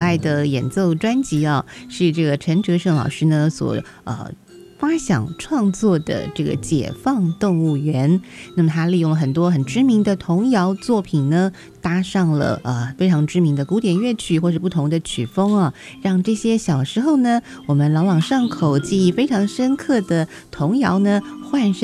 爱的演奏专辑啊，是这个陈哲胜老师呢所发想创作的这个解放动物园。那么他利用了很多很知名的童谣作品呢，搭上了非常知名的古典乐曲或者不同的曲风啊，让这些小时候呢我们朗朗上口、记忆非常深刻的童谣呢焕